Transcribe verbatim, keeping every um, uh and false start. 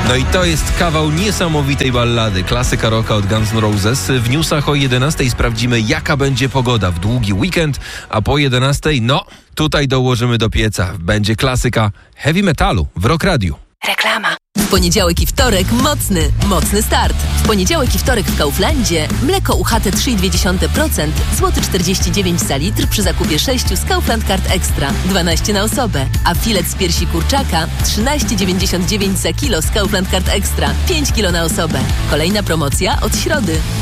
No i to jest kawał niesamowitej ballady, klasyka rocka od Guns N' Roses. W newsach o jedenastej sprawdzimy, jaka będzie pogoda w długi weekend, a po jedenastej, no, tutaj dołożymy do pieca. Będzie klasyka heavy metalu w Rock Radiu. Reklama. W poniedziałek i wtorek mocny, mocny start. W poniedziałek i wtorek w Kauflandzie mleko U H T trzy i dwa procent, złoty czterdzieści dziewięć za litr przy zakupie sześciu z Kaufland Card Extra, dwanaście na osobę. A filet z piersi kurczaka trzynaście dziewięćdziesiąt dziewięć za kilo z Kaufland Card Extra, pięć kilo na osobę. Kolejna promocja od środy.